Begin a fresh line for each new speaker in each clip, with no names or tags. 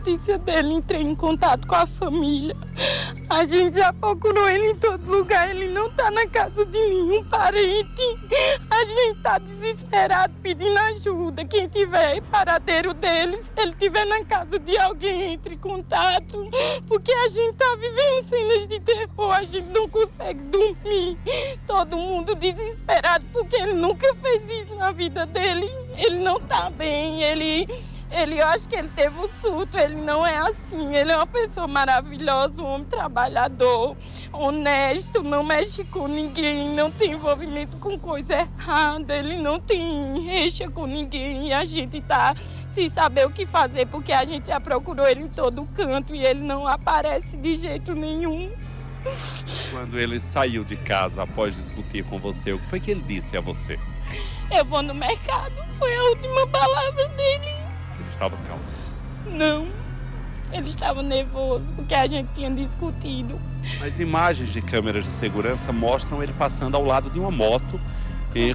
notícia dele, entrei em contato com a família. A gente já procurou ele em todo lugar, ele não tá na casa de nenhum parente. A gente tá desesperado pedindo ajuda. Quem tiver paradeiro dele, se ele estiver na casa de alguém, entre em contato. Porque a gente tá vivendo cenas de terror, a gente não consegue dormir. Todo mundo desesperado porque ele nunca fez isso na vida dele. Ele não tá bem, eu acho que ele teve um surto, ele não é assim, ele é uma pessoa maravilhosa, um homem trabalhador, honesto, não mexe com ninguém, não tem envolvimento com coisa errada, ele não tem rixa com ninguém e a gente tá sem saber o que fazer porque a gente já procurou ele em todo canto e ele não aparece de jeito nenhum.
Quando ele saiu de casa após discutir com você, o que foi que ele disse a você?
Eu vou no mercado, foi a última palavra dele.
Ele estava calmo?
Não, ele estava nervoso porque a gente tinha discutido.
As imagens de câmeras de segurança mostram ele passando ao lado de uma moto e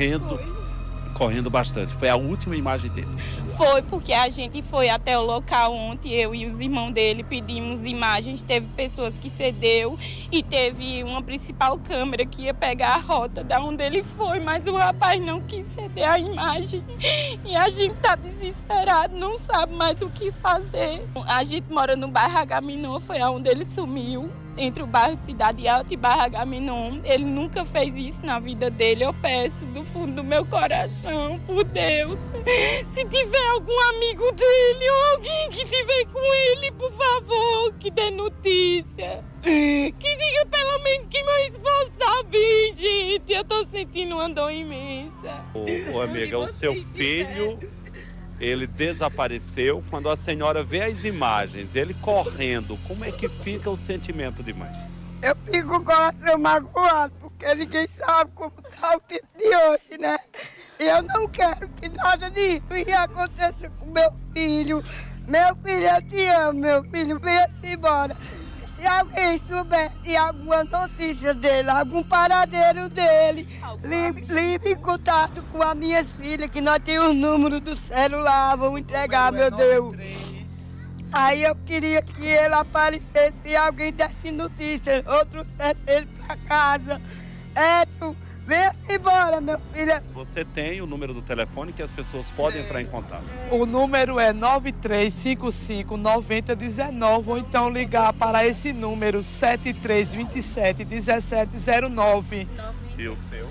correndo bastante. Foi a última imagem dele.
Foi porque a gente foi até o local ontem, eu e os irmãos dele pedimos imagens, teve pessoas que cedeu e teve uma principal câmera que ia pegar a rota da onde ele foi, mas o rapaz não quis ceder a imagem e a gente tá desesperado, não sabe mais o que fazer. A gente mora no bairro Agamenon, foi onde ele sumiu. Entre o bairro Cidade Alta e bairro Agamenon. Ele nunca fez isso na vida dele. Eu peço do fundo do meu coração, por Deus, se tiver algum amigo dele ou alguém que estiver com ele, por favor, que dê notícia. Que diga pelo menos que meu esposo tá bem, gente. Eu tô sentindo uma dor imensa.
Ô amiga, o seu filho... Ele desapareceu. Quando a senhora vê as imagens, ele correndo, como é que fica o sentimento de mãe?
Eu fico com o coração magoado, porque ninguém sabe como está o tempo de hoje, né? E eu não quero que nada disso aconteça com meu filho. Meu filho, eu te amo, meu filho, venha-se embora. Se alguém souber de alguma notícia dele, algum paradeiro dele, livre em contato com as minhas filhas, que nós temos o número do celular, vamos entregar, meu Deus. Aí eu queria que ele aparecesse e alguém desse notícia, outro trouxesse ele pra casa. Edson, venha-se embora, meu filho.
Você tem o número do telefone que as pessoas podem entrar em contato?
O número é 9355-9019 ou então ligar para esse número 7327-1709.
E o seu?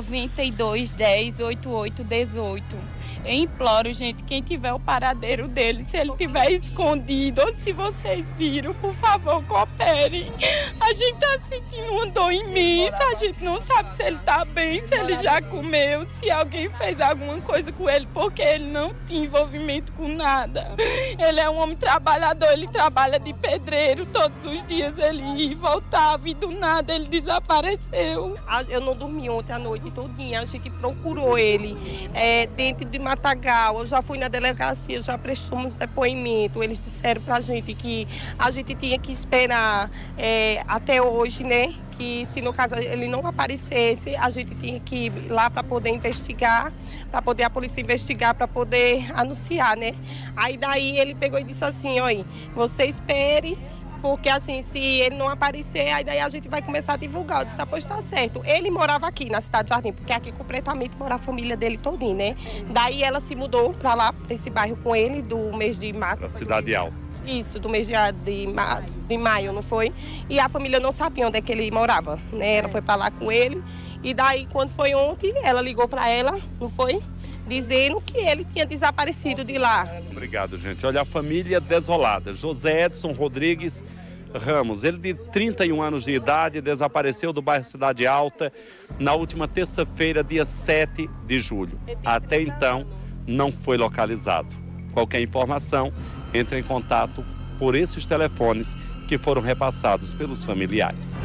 9210-8818. Eu imploro, gente, quem tiver o paradeiro dele, se ele estiver escondido ou se vocês viram, por favor, cooperem. A gente tá sentindo uma dor imensa, a gente não sabe se ele tá bem, se ele já comeu, se alguém fez alguma coisa com ele, porque ele não tinha envolvimento com nada. Ele é um homem trabalhador, ele trabalha de pedreiro, todos os dias ele ia e voltava e do nada ele desapareceu.
Eu não dormi ontem à noite todinha, a gente procurou ele dentro de Matagal, eu já fui na delegacia, já prestamos depoimento, eles disseram pra gente que a gente tinha que esperar até hoje, né? Que se no caso ele não aparecesse, a gente tinha que ir lá para poder investigar, para poder a polícia investigar, para poder anunciar, né? Aí daí ele pegou e disse assim, olha, você espere, porque assim, se ele não aparecer, aí daí a gente vai começar a divulgar. Eu disse, pois tá certo. Ele morava aqui na Cidade do Jardim, porque aqui completamente mora a família dele todinha, né? Daí ela se mudou para lá, para esse bairro com ele, do mês de março.
Da Cidade Alta.
Isso, do mês de maio, não foi? E a família não sabia onde é que ele morava, né? Ela foi para lá com ele. E daí, quando foi ontem, ela ligou para ela, não foi? Dizendo que ele tinha desaparecido de lá.
Obrigado, gente. Olha, a família desolada. José Edson Rodrigues Ramos, ele de 31 anos de idade, desapareceu do bairro Cidade Alta na última terça-feira, dia 7 de julho. Até então, não foi localizado. Qualquer informação, entre em contato por esses telefones que foram repassados pelos familiares.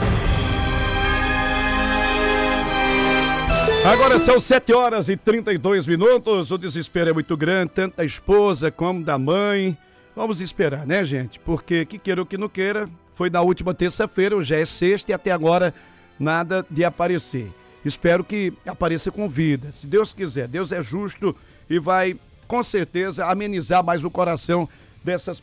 Agora são 7h32. O desespero é muito grande, tanto da esposa como da mãe. Vamos esperar, né, gente? Porque, que queira ou que não queira, foi na última terça-feira, hoje já é sexta e até agora nada de aparecer. Espero que apareça com vida. Se Deus quiser, Deus é justo e vai, com certeza, amenizar mais o coração dessas